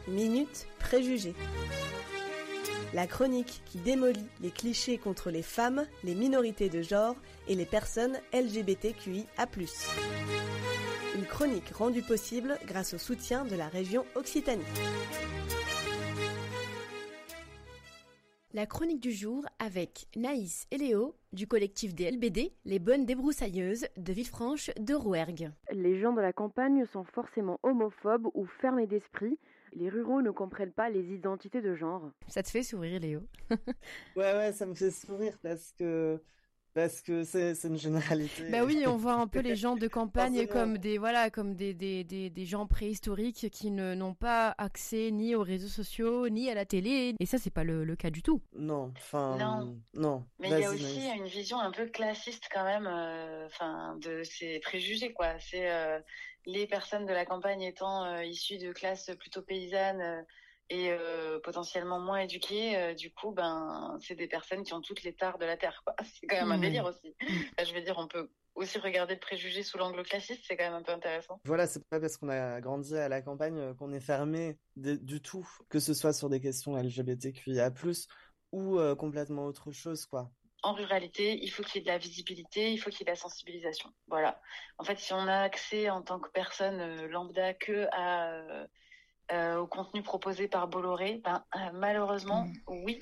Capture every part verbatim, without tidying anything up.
Minute Préjugés. La chronique qui démolit les clichés contre les femmes, les minorités de genre et les personnes L G B T Q I A plus. Une chronique rendue possible grâce au soutien de la région Occitanie. La chronique du jour avec Naïs et Léo du collectif des L B D, les bonnes débroussailleuses de Villefranche de Rouergue. Les gens de la campagne sont forcément homophobes ou fermés d'esprit. Les ruraux ne comprennent pas les identités de genre. Ça te fait sourire, Léo? Ouais, ouais, ça me fait sourire parce que parce que c'est c'est une généralité. Bah oui, on voit un peu les gens de campagne comme des voilà, comme des des des des gens préhistoriques qui ne n'ont pas accès ni aux réseaux sociaux ni à la télé. Et ça, c'est pas le le cas du tout. Non, enfin non. non. Mais il y a aussi Naïs. Une vision un peu classiste quand même, enfin euh, de ces préjugés quoi. C'est euh, les personnes de la campagne étant euh, issues de classes plutôt paysannes. Euh, et euh, potentiellement moins éduquées, euh, du coup, ben, c'est des personnes qui ont toutes les tares de la terre, quoi. C'est quand même mmh. un délire aussi. Enfin, je veux dire, on peut aussi regarder le préjugé sous l'angle classiste, c'est quand même un peu intéressant. Voilà, c'est pas parce qu'on a grandi à la campagne qu'on est fermé de, du tout, que ce soit sur des questions L G B T Q I A plus, ou euh, complètement autre chose, quoi. En ruralité, il faut qu'il y ait de la visibilité, il faut qu'il y ait de la sensibilisation. Voilà. En fait, si on a accès en tant que personne euh, lambda que à euh, Euh, au contenu proposé par Bolloré, ben euh, malheureusement, mmh. oui,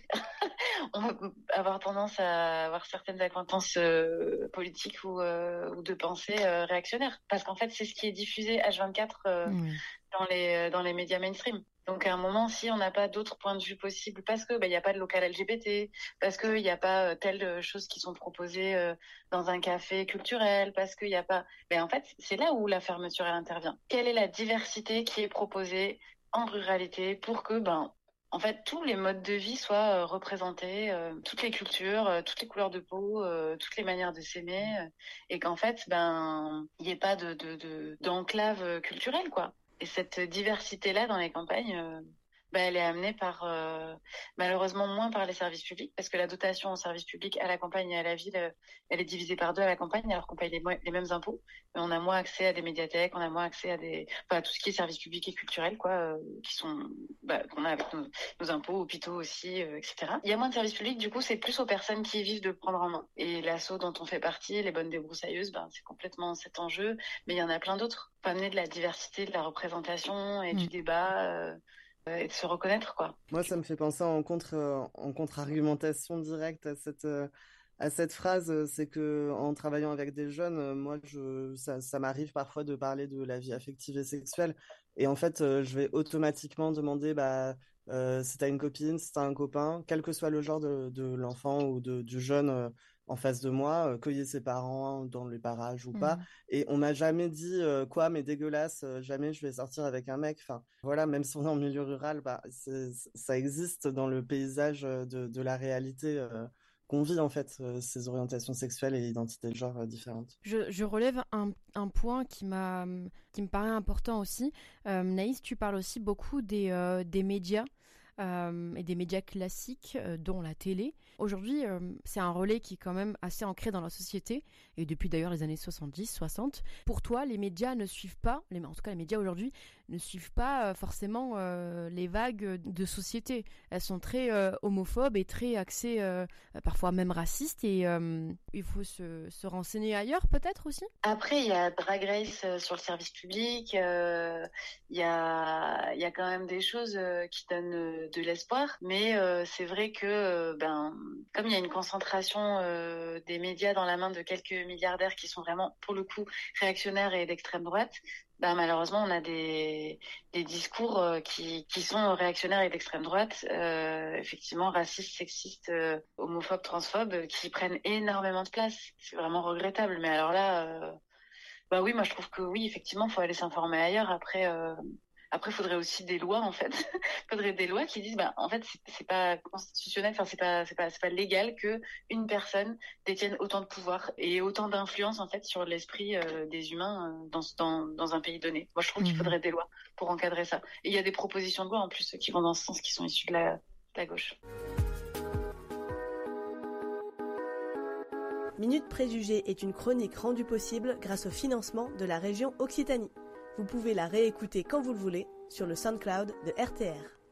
on va avoir tendance à avoir certaines acquaintances euh, politiques ou, euh, ou de pensée euh, réactionnaires, parce qu'en fait, c'est ce qui est diffusé H vingt-quatre euh, mmh. dans les dans les médias mainstream. Donc à un moment, si on n'a pas d'autres points de vue possibles, parce que ben il y a pas de local L G B T, parce que il y a pas euh, telles choses qui sont proposées euh, dans un café culturel, parce qu'il y a pas, ben en fait, c'est là où la fermeture elle intervient. Quelle est la diversité qui est proposée en ruralité pour que ben en fait tous les modes de vie soient euh, représentés, euh, toutes les cultures, euh, toutes les couleurs de peau, euh, toutes les manières de s'aimer, euh, et qu'en fait ben il y ait pas de de, de d'enclave culturelle quoi. Et cette diversité là dans les campagnes euh, ben elle est amenée par euh, malheureusement moins par les services publics, parce que la dotation aux services publics à la campagne et à la ville, euh, elle est divisée par deux à la campagne, alors qu'on paye les, les mêmes impôts, mais on a moins accès à des médiathèques, on a moins accès à des, enfin à tout ce qui est services publics et culturels quoi, euh, qui sont, bah, qu'on a avec nos, nos impôts, hôpitaux aussi, euh, et cetera. Il y a moins de services publics, du coup c'est plus aux personnes qui y vivent de prendre en main. Et l'asso dont on fait partie, les bonnes débroussailleuses, ben c'est complètement cet enjeu, mais il y en a plein d'autres. Faut amener de la diversité, de la représentation et mmh. du débat. Euh, et de se reconnaître quoi. Moi ça me fait penser en contre euh, en contre-argumentation directe à cette euh, à cette phrase, c'est que en travaillant avec des jeunes, euh, moi je ça ça m'arrive parfois de parler de la vie affective et sexuelle, et en fait euh, je vais automatiquement demander bah euh, si t'as une copine, si t'as un copain, quel que soit le genre de de l'enfant ou de du jeune euh, en face de moi, euh, qu'il y ait ses parents dans les parages ou mmh. pas. Et on m'a jamais dit euh, quoi, mais dégueulasse, euh, jamais je vais sortir avec un mec. Enfin, voilà, même si on est en milieu rural, bah, c'est, ça existe dans le paysage de, de la réalité euh, qu'on vit, en fait, euh, ces orientations sexuelles et identités de genre euh, différentes. Je, je relève un, un point qui m'a, qui me paraît important aussi. Euh, Naïs, tu parles aussi beaucoup des, euh, des médias. Euh, et des médias classiques, euh, dont la télé. Aujourd'hui, euh, c'est un relais qui est quand même assez ancré dans la société, et depuis d'ailleurs les années soixante-dix soixante. Pour toi, les médias ne suivent pas, les, en tout cas les médias aujourd'hui, ne suivent pas euh, forcément euh, les vagues de société. Elles sont très euh, homophobes et très axées, euh, parfois même racistes, et euh, il faut se, se renseigner ailleurs peut-être aussi. Après, il y a Drag Race sur le service public, euh, il y a, il y a quand même des choses euh, qui donnent de l'espoir, mais euh, c'est vrai que euh, ben comme il y a une concentration euh, des médias dans la main de quelques milliardaires qui sont vraiment pour le coup réactionnaires et d'extrême droite, ben malheureusement on a des des discours euh, qui qui sont réactionnaires et d'extrême droite, euh, effectivement racistes, sexistes, euh, homophobes, transphobes, qui prennent énormément de place. C'est vraiment regrettable, mais alors là euh, bah oui, moi je trouve que oui, effectivement faut aller s'informer ailleurs. Après euh, Après, il faudrait aussi des lois, en fait. Il faudrait des lois qui disent, bah, en fait, c'est, c'est pas constitutionnel, enfin, c'est pas, c'est pas, c'est pas légal que une personne détienne autant de pouvoir et autant d'influence, en fait, sur l'esprit euh, des humains euh, dans, dans, dans un pays donné. Moi, je trouve mmh. qu'il faudrait des lois pour encadrer ça. Et il y a des propositions de loi, en plus, qui vont dans ce sens, qui sont issues de la, de la gauche. Minute Préjugés est une chronique rendue possible grâce au financement de la région Occitanie. Vous pouvez la réécouter quand vous le voulez sur le SoundCloud de R T R.